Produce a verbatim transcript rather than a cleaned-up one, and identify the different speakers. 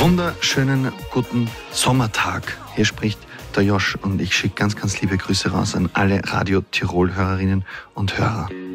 Speaker 1: wunderschönen guten Sommertag. Hier spricht der Josch und ich schicke ganz, ganz liebe Grüße raus an alle Radio Tirol-Hörerinnen und Hörer.